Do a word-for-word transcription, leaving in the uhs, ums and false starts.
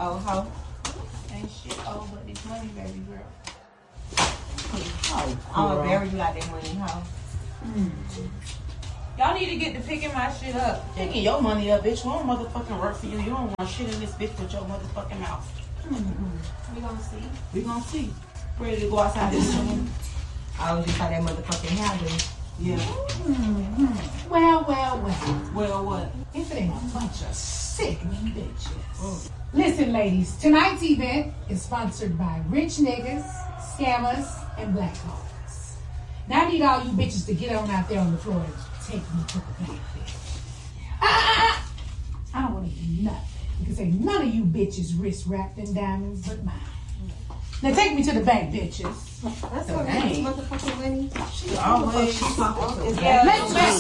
Oh, how? Ain't shit oh but this money, baby girl. Oh, I'm gonna bury you like that money, how? Mm. Y'all need to get to picking my shit up. Picking your money up, bitch. We don't motherfucking work for you. You don't want shit in this bitch with your motherfucking mouth. Mm-hmm. We gonna see. We gonna see. Ready to go outside this summer? I was just like that motherfucking habit. Yeah. Mm-hmm. Well, well, well. Well, what? If it ain't a bunch of sickening bitches. Mm. Listen, ladies, tonight's event is sponsored by Rich Niggas, Scammers, and Black Hogs. Now I need all you bitches to get on out there on the floor and take me to the bank, bitch. Ah, ah, ah. I don't want to hear nothing. Because ain't none of you bitches wrist wrapped in diamonds but mine. Now take me to the bank, bitches. That's what motherfucking money. She always. Yeah, let's, let's